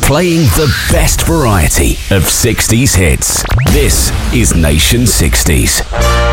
Playing the best variety of 60s hits. This is Nation 60s.